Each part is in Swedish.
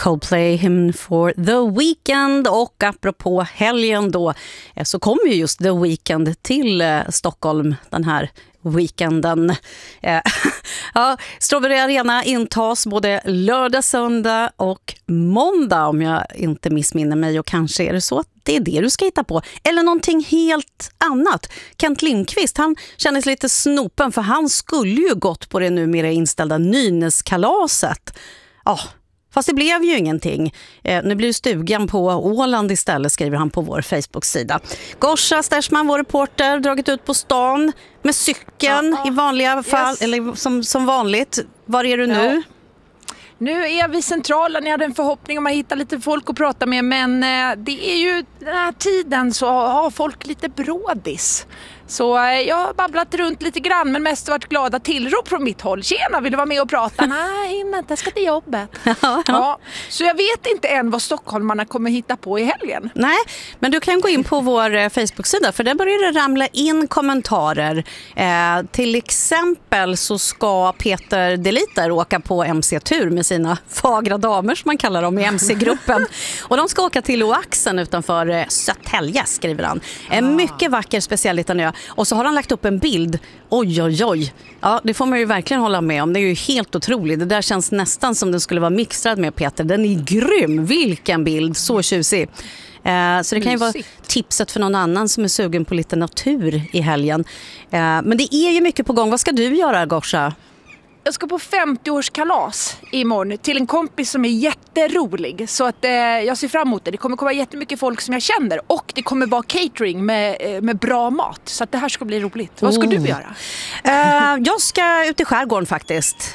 Coldplay, Hymn for the Weekend. Och apropå helgen då så kommer ju just The Weekend till Stockholm den här weekenden. Ja, Strawberry Arena intas både lördag, söndag och måndag om jag inte missminner mig, och kanske är det så att det är det du ska hitta på. Eller någonting helt annat. Kent Lindqvist, han kändes lite snopen för han skulle ju gått på det numera inställda Nynäskalaset. Ja, fast det blev ju ingenting. Nu blir stugan på Åland istället, skriver han på vår Facebook-sida. Gorsa Stersman, vår reporter, dragit ut på stan med cykeln i vanliga fall, eller som vanligt. Var är du nu? Nu är vi centralen. Jag hade en förhoppning om att hitta lite folk att prata med, men det är ju den här tiden så har folk lite brådis. Så jag har babblat runt lite grann, men mest varit glada tillrop från mitt håll. Tjena, vill du vara med och prata? Nej, hinner inte, jag ska till jobbet. Ja, så jag vet inte än vad stockholmarna kommer hitta på i helgen. Nej, men du kan gå in på vår Facebook-sida, för där börjar det ramla in kommentarer. Till exempel så ska Peter Deliter åka på MC-tur med sina fagra damer som man kallar dem i MC-gruppen. Och de ska åka till Oaxen utanför Södertälje, skriver han. En mycket vacker specialitanö. Och så har han lagt upp en bild. Oj, oj, oj. Ja, det får man ju verkligen hålla med om. Det är ju helt otroligt. Det där känns nästan som den skulle vara mixtrad med Peter. Den är grym. Vilken bild. Så tjusig. Så det kan ju vara tipset för någon annan som är sugen på lite natur i helgen. Men det är ju mycket på gång. Vad ska du göra, Gorsa? Jag ska på 50-årskalas imorgon till en kompis som är jätterolig. Så att jag ser fram emot det. Det kommer komma jättemycket folk som jag känner. Och det kommer vara catering med bra mat. Så att det här ska bli roligt. Vad ska du göra? Jag ska ut i skärgården faktiskt.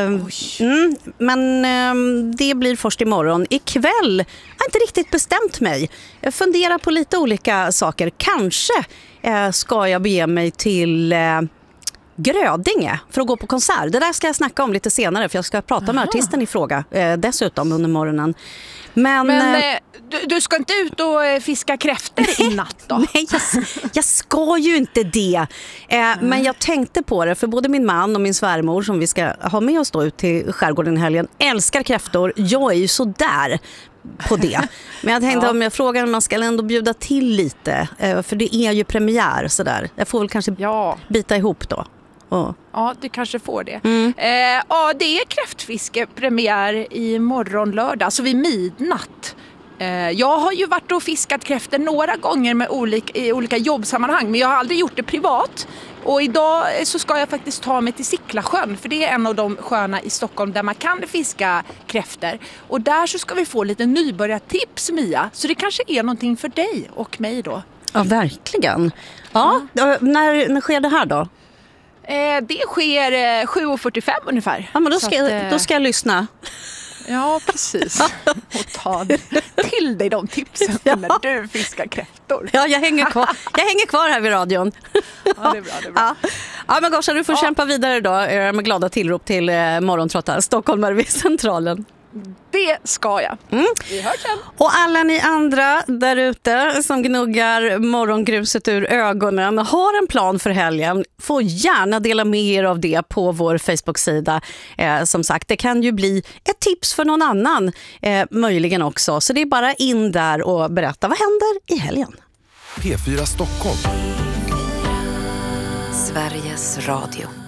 Men det blir först imorgon. Ikväll har jag inte riktigt bestämt mig. Jag funderar på lite olika saker. Kanske ska jag bege mig till Grödinge för att gå på konsert. Det där ska jag snacka om lite senare, för jag ska prata med artisten i fråga dessutom under morgonen. Men du ska inte ut och fiska kräftor i natt då? Nej, jag ska ju inte det. Men jag tänkte på det, för både min man och min svärmor som vi ska ha med oss då ut till skärgården i helgen älskar kräftor. Jag är ju så där på det. Men jag tänkte om jag frågar om man ska ändå bjuda till lite, för det är ju premiär sådär. Jag får väl kanske bita ihop då. Ja, du kanske får det. Det är kräftfiskepremiär i morgon lördag, alltså vid midnatt. Jag har ju varit och fiskat kräftor några gånger i olika jobbsammanhang, men jag har aldrig gjort det privat. Och idag så ska jag faktiskt ta mig till Sicklasjön, för det är en av de sjöarna i Stockholm där man kan fiska kräftor. Och där så ska vi få lite nybörjartips, Mia. Så det kanske är någonting för dig och mig då. Ja, verkligen. Ja. När sker det här då? Det sker 7:45 ungefär. Ja, men då ska jag lyssna. Ja, precis. Och ta till dig de tipsen när du fiskar kräftor. Ja, jag hänger kvar här vid radion. Ja, det är bra. Det är bra. Ja, men Gorsa, du får kämpa vidare idag med glada tillrop till morgontrottar Stockholmare vid centralen. Det ska jag. Vi hörs sen. Och alla ni andra där ute som gnuggar morgongruset ur ögonen, har en plan för helgen, får gärna dela med er av det på vår Facebook-sida. Som sagt, det kan ju bli ett tips för någon annan möjligen också. Så det är bara in där och berätta vad händer i helgen. P4 Stockholm. Sveriges Radio.